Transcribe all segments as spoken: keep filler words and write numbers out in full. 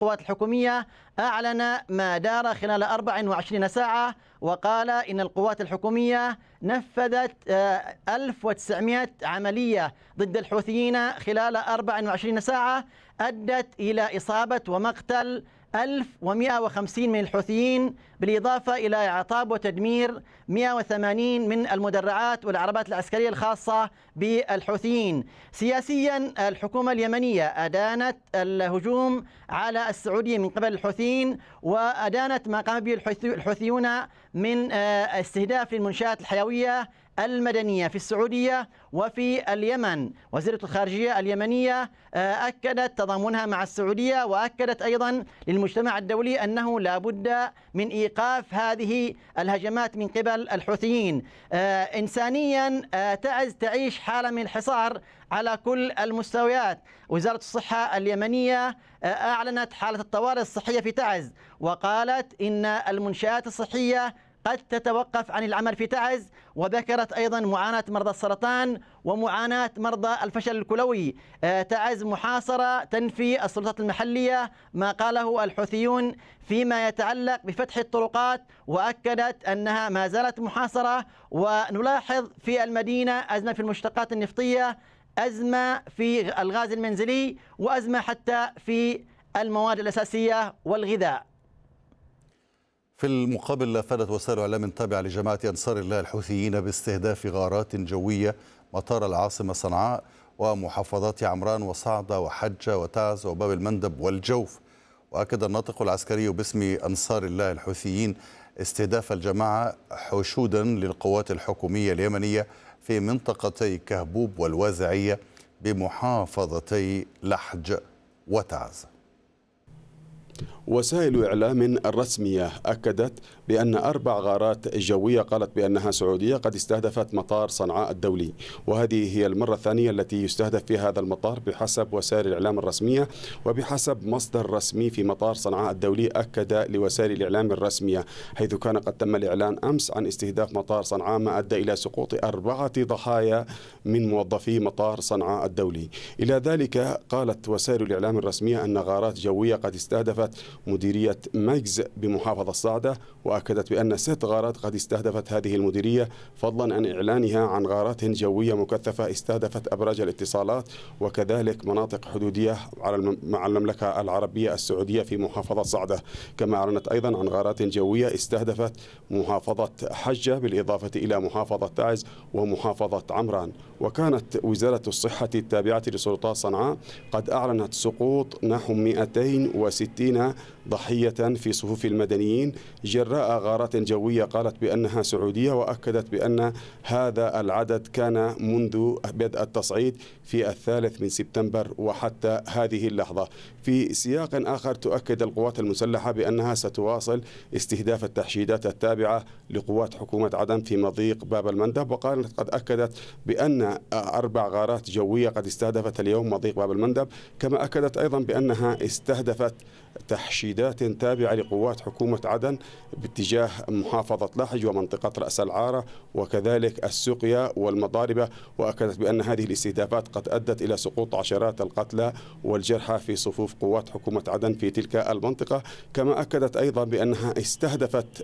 القوات الحكومية أعلن ما دار خلال أربع وعشرين ساعة، وقال إن القوات الحكومية نفذت ألف وتسعمائة عملية ضد الحوثيين خلال أربع وعشرين ساعة أدت إلى إصابة ومقتل ألف ومئة وخمسين من الحوثيين، بالإضافة إلى إعطاب وتدمير مئة وثمانين من المدرعات والعربات العسكرية الخاصة بالحوثيين. سياسيا الحكومة اليمنية أدانت الهجوم على السعودية من قبل الحوثيين، وأدانت ما قام به الحوثيون من استهداف للمنشآت الحيوية المدنية في السعودية وفي اليمن. وزيرة الخارجية اليمنية أكدت تضامنها مع السعودية، وأكدت أيضا للمجتمع الدولي أنه لا بد من إيقاف هذه الهجمات من قبل الحوثيين. إنسانيا تعز تعيش حالة من الحصار على كل المستويات. وزارة الصحة اليمنية أعلنت حالة الطوارئ الصحية في تعز، وقالت إن المنشآت الصحية قد تتوقف عن العمل في تعز، وذكرت أيضا معاناة مرضى السرطان ومعاناة مرضى الفشل الكلوي. تعز محاصرة، تنفي السلطات المحلية ما قاله الحوثيون فيما يتعلق بفتح الطرقات، وأكدت أنها ما زالت محاصرة. ونلاحظ في المدينة أزمة في المشتقات النفطية، أزمة في الغاز المنزلي، وأزمة حتى في المواد الأساسية والغذاء. في المقابل أفادت وسائل إعلام تابعة لجماعة أنصار الله الحوثيين باستهداف غارات جوية مطار العاصمة صنعاء ومحافظات عمران وصعدة وحجة وتعز وباب المندب والجوف. وأكد الناطق العسكري باسم أنصار الله الحوثيين استهداف الجماعة حشودا للقوات الحكومية اليمنية في منطقتي كهبوب والوازعية بمحافظتي لحج وتعز. وسائل إعلام رسمية أكدت بأن أربع غارات جوية قالت بأنها سعودية قد استهدفت مطار صنعاء الدولي، وهذه هي المرة الثانية التي يستهدف في هذا المطار بحسب وسائل الإعلام الرسمية. وبحسب مصدر رسمي في مطار صنعاء الدولي أكد لوسائل الإعلام الرسمية، حيث كان قد تم الإعلان أمس عن استهداف مطار صنعاء ما أدى إلى سقوط أربعة ضحايا من موظفي مطار صنعاء الدولي. إلى ذلك قالت وسائل الإعلام الرسمية أن غارات جوية قد استهدفت مديرية ميجز بمحافظة الصعدة، وأكدت بأن ست غارات قد استهدفت هذه المديرية، فضلا عن إعلانها عن غارات جوية مكثفة استهدفت أبراج الاتصالات وكذلك مناطق حدودية مع المملكة العربية السعودية في محافظة الصعدة. كما أعلنت أيضا عن غارات جوية استهدفت محافظة حجة بالإضافة إلى محافظة تعز ومحافظة عمران. وكانت وزارة الصحة التابعة لسلطات صنعاء قد أعلنت سقوط نحو مئتين وستين ضحية في صفوف المدنيين جراء غارات جوية قالت بأنها سعودية، وأكدت بأن هذا العدد كان منذ بدء التصعيد في الثالث من سبتمبر وحتى هذه اللحظة. في سياق آخر تؤكد القوات المسلحة بأنها ستواصل استهداف التحشيدات التابعة لقوات حكومة عدن في مضيق باب المندب، وقالت قد أكدت بأن أربع غارات جوية قد استهدفت اليوم مضيق باب المندب. كما أكدت أيضا بأنها استهدفت تحشيدات تابعة لقوات حكومة عدن باتجاه محافظة لحج ومنطقة رأس العارة وكذلك السقيا والمضاربة، وأكدت بأن هذه الاستهدافات قد أدت إلى سقوط عشرات القتلى والجرحى في صفوف قوات حكومة عدن في تلك المنطقة. كما أكدت أيضا بأنها استهدفت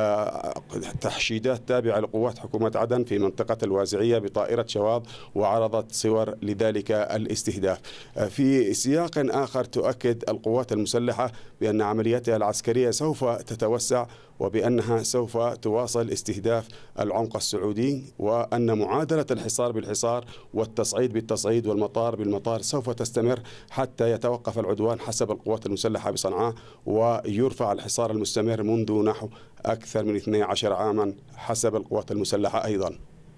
تحشيدات تابعة لقوات حكومة عدن في منطقة الوازعية بطائرة شواظ، وعرضت صور لذلك الاستهداف. في سياق آخر تؤكد القوات المسلحة بأن عملياتها العسكرية سوف تتوسع، وبأنها سوف تواصل استهداف العمق السعودي، وأن معادلة الحصار بالحصار والتصعيد بالتصعيد والمطار بالمطار سوف تستمر حتى يتوقف العدوان حسب القوات المسلحة بصنعاء، ويرفع الحصار المستمر منذ نحو أكثر من اثني عشر عاما حسب القوات المسلحة أيضا.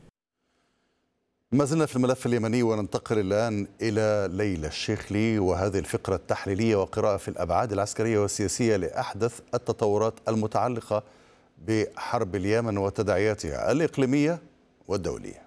ما زلنا في الملف اليمني وننتقل الآن إلى ليلى الشيخلي وهذه الفقرة التحليلية وقراءة في الأبعاد العسكرية والسياسية لأحدث التطورات المتعلقة بحرب اليمن وتداعياتها الإقليمية والدولية.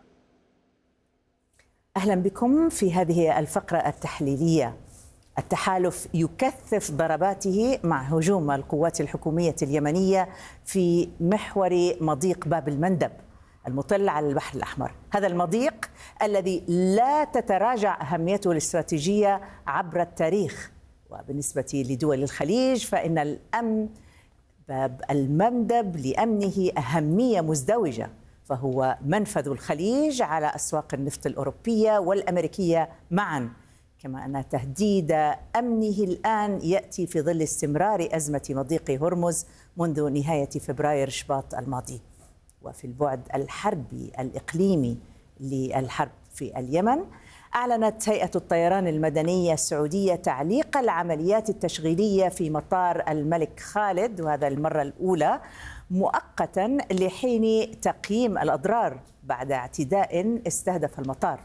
أهلا بكم في هذه الفقرة التحليلية. التحالف يكثف ضرباته مع هجوم القوات الحكومية اليمنية في محور مضيق باب المندب المطل على البحر الأحمر. هذا المضيق الذي لا تتراجع أهميته الاستراتيجية عبر التاريخ، وبالنسبة لدول الخليج فإن الأمن باب المندب لأمنه أهمية مزدوجة، فهو منفذ الخليج على أسواق النفط الأوروبية والأمريكية معا، كما أن تهديد أمنه الآن يأتي في ظل استمرار أزمة مضيق هرمز منذ نهاية فبراير شباط الماضي. وفي البعد الحربي الإقليمي للحرب في اليمن، أعلنت هيئة الطيران المدنية السعودية تعليق العمليات التشغيلية في مطار الملك خالد، وهذا المرة الأولى مؤقتا لحين تقييم الأضرار بعد اعتداء استهدف المطار.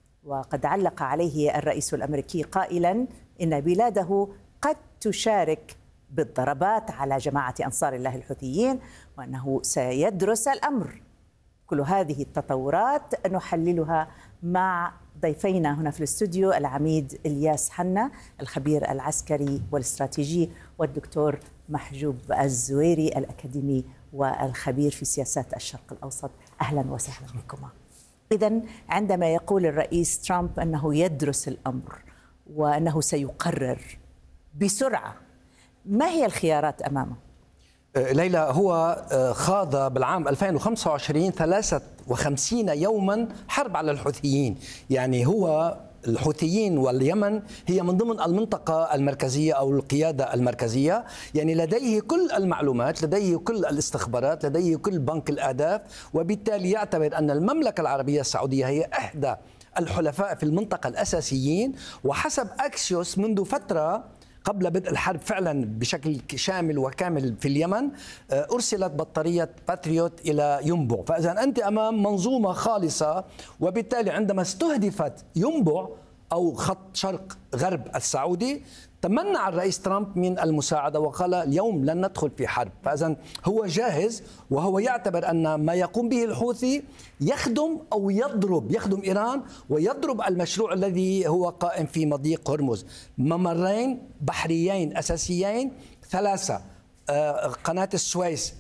وقد علق عليه الرئيس الأمريكي قائلا إن بلاده قد تشارك بالضربات على جماعة أنصار الله الحوثيين وأنه سيدرس الأمر. كل هذه التطورات نحللها مع ضيفينا هنا في الاستوديو، العميد إلياس حنا الخبير العسكري والاستراتيجي، والدكتور محجوب الزويري الأكاديمي والخبير في سياسات الشرق الأوسط. أهلا وسهلا بكما. إذن عندما يقول الرئيس ترامب أنه يدرس الأمر وأنه سيقرر بسرعة، ما هي الخيارات أمامه؟ ليلى، هو خاض بالعام ألفين وخمسة وعشرين ثلاثة وخمسين يوما حرب على الحوثيين. يعني هو الحوثيين واليمن هي من ضمن المنطقة المركزية أو القيادة المركزية، يعني لديه كل المعلومات، لديه كل الاستخبارات، لديه كل بنك الأهداف، وبالتالي يعتبر أن المملكة العربية السعودية هي إحدى الحلفاء في المنطقة الأساسيين. وحسب أكسيوس منذ فترة قبل بدء الحرب فعلا بشكل شامل وكامل في اليمن أرسلت بطارية باتريوت إلى ينبع، فإذا أنت أمام منظومة خالصة. وبالتالي عندما استهدفت ينبع أو خط شرق غرب السعودي تمنع الرئيس ترامب من المساعدة وقال اليوم لن ندخل في حرب. فإذا هو جاهز، وهو يعتبر أن ما يقوم به الحوثي يخدم أو يضرب يخدم إيران ويضرب المشروع الذي هو قائم في مضيق هرمز. ممرين بحريين أساسيين ثلاثة، قناة السويس،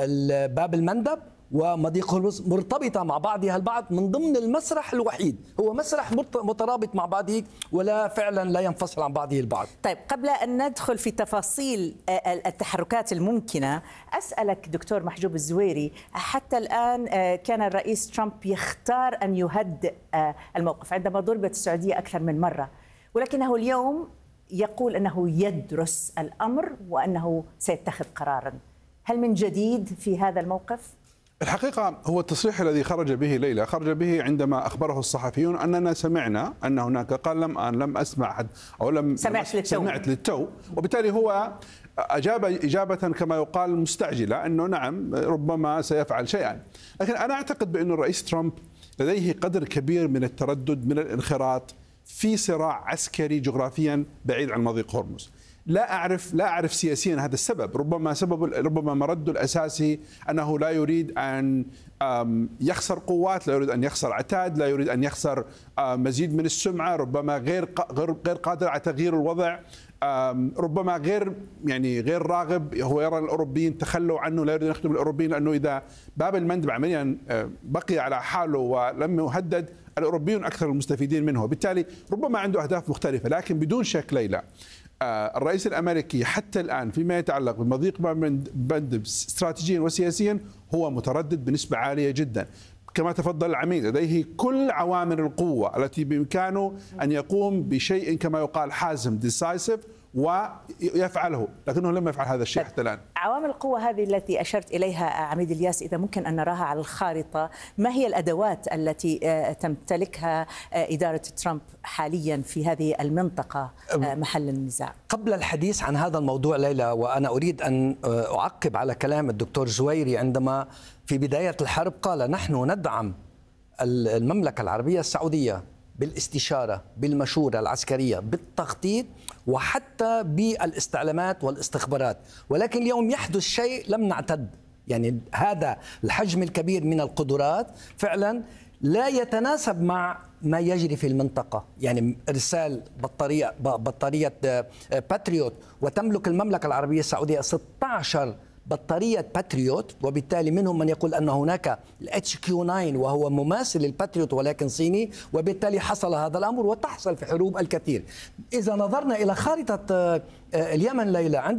باب المندب، ومضيق هرمز، مرتبطة مع بعضها البعض من ضمن المسرح الوحيد. هو مسرح مترابط مع بعضه ولا فعلا لا ينفصل عن بعضه البعض. طيب، قبل أن ندخل في تفاصيل التحركات الممكنة، أسألك دكتور محجوب الزويري، حتى الآن كان الرئيس ترامب يختار أن يهدئ الموقف عندما ضربت السعودية أكثر من مرة، ولكنه اليوم يقول أنه يدرس الأمر وأنه سيتخذ قرارا. هل من جديد في هذا الموقف؟ الحقيقة هو التصريح الذي خرج به ليلى خرج به عندما أخبره الصحفيون أننا سمعنا أن هناك، قال لم أن لم أسمع حد أو لم سمعت للتو, سمعت للتو. وبالتالي هو أجاب إجابة كما يقال مستعجلة أنه نعم ربما سيفعل شيئا. لكن أنا أعتقد بأن الرئيس ترامب لديه قدر كبير من التردد، من الانخراط في صراع عسكري جغرافيا بعيد عن مضيق هرمز. لا أعرف لا أعرف سياسيا هذا السبب. ربما سبب ربما مرده الأساسي أنه لا يريد أن يخسر قوات، لا يريد أن يخسر عتاد، لا يريد أن يخسر مزيد من السمعة، ربما غير غير قادر على تغيير الوضع، ربما غير يعني غير راغب. هو يرى الأوروبيين تخلوا عنه، لا يريد أن يخدم الأوروبيين، لأنه إذا باب المندب عمليا بقي على حاله ولم يهدد الأوروبيين أكثر المستفيدين منه. بالتالي ربما عنده أهداف مختلفة. لكن بدون شك ليلى، الرئيس الأمريكي حتى الآن فيما يتعلق بمضيق باب المندب استراتيجيا وسياسيا هو متردد بنسبة عالية جدا. كما تفضل العميد، لديه كل عوامل القوة التي بإمكانه أن يقوم بشيء كما يقال حازم decisive ويفعله، لكنه لم يفعل هذا الشيء حتى الآن. عوامل القوة هذه التي أشرت إليها عميد إلياس، إذا ممكن أن نراها على الخارطة، ما هي الأدوات التي تمتلكها إدارة ترامب حاليا في هذه المنطقة محل النزاع؟ قبل الحديث عن هذا الموضوع ليلى، وأنا أريد أن أعقب على كلام الدكتور زويري عندما في بداية الحرب قال نحن ندعم المملكة العربية السعودية بالاستشارة، بالمشورة العسكرية، بالتخطيط، وحتى بالاستعلامات والاستخبارات. ولكن اليوم يحدث شيء لم نعتد، يعني هذا الحجم الكبير من القدرات فعلا لا يتناسب مع ما يجري في المنطقة. يعني إرسال بطارية بطارية باتريوت، وتملك المملكة العربية السعودية ستة عشر بطارية باتريوت، وبالتالي منهم من يقول أن هناك الاتش كيو تسعة وهو مماثل للباتريوت ولكن صيني، وبالتالي حصل هذا الأمر وتحصل في حروب الكثير. إذا نظرنا إلى خارطة اليمن ليلى، عند